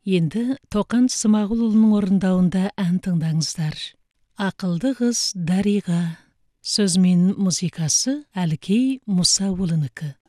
Енді Тоқан Смағұл ұлының орындауында ән тыңдаңыздар. Ақылды қыз Дариға. Сөз мен музыкасы Әлкей Мұса ұлынікі.